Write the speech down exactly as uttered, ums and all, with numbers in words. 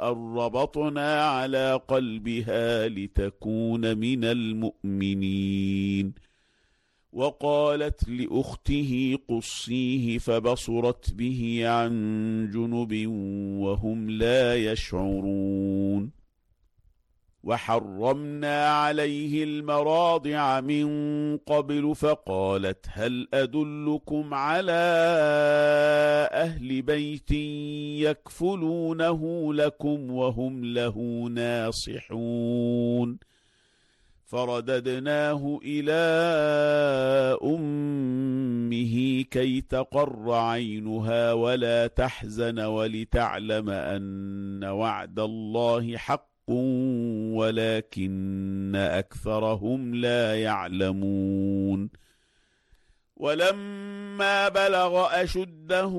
أن ربطنا على قلبها لتكون من المؤمنين. وقالت لأخته قصيه فبصرت به عن جنب وهم لا يشعرون. وحرمنا عليه المراضع من قبل فقالت هل أدلكم على أهل بيت يكفلونه لكم وهم له ناصحون. فرددناه إلى أمه كي تقر عينها ولا تحزن ولتعلم أن وعد الله حق ولكن أكثرهم لا يعلمون. ولما بلغ أشده